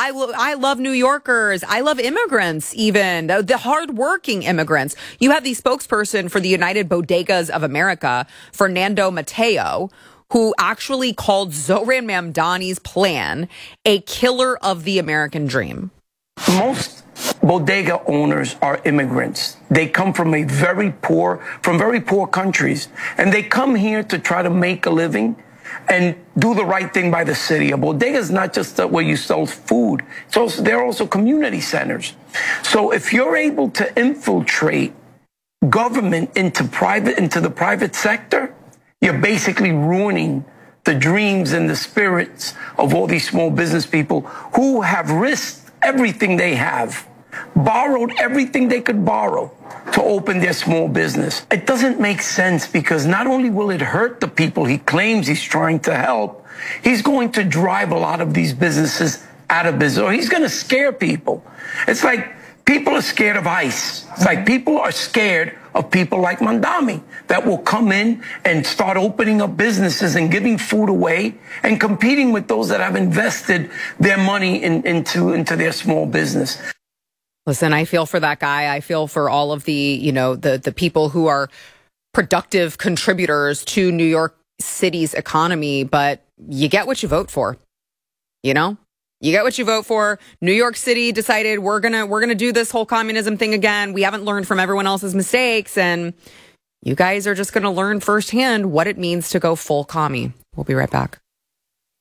I love New Yorkers. I love immigrants, even the hardworking immigrants. You have the spokesperson for the United Bodegas of America, Fernando Mateo, who actually called Zohran Mamdani's plan a killer of the American dream. Most bodega owners are immigrants. They come from very poor countries, and they come here to try to make a living and do the right thing by the city. A bodega is not just where you sell food. They're also community centers. So if you're able to infiltrate government into the private sector, you're basically ruining the dreams and the spirits of all these small business people who have risked everything they have, borrowed everything they could borrow to open their small business. It doesn't make sense, because not only will it hurt the people he claims he's trying to help, he's going to drive a lot of these businesses out of business, or he's going to scare people. It's like people are scared of ICE. It's like people are scared of people like Mamdani that will come in and start opening up businesses and giving food away and competing with those that have invested their money into their small business. Listen, I feel for that guy. I feel for all of the people who are productive contributors to New York City's economy, but you get what you vote for. You get what you vote for. New York City decided we're gonna do this whole communism thing again. We haven't learned from everyone else's mistakes, and you guys are just gonna learn firsthand what it means to go full commie. We'll be right back.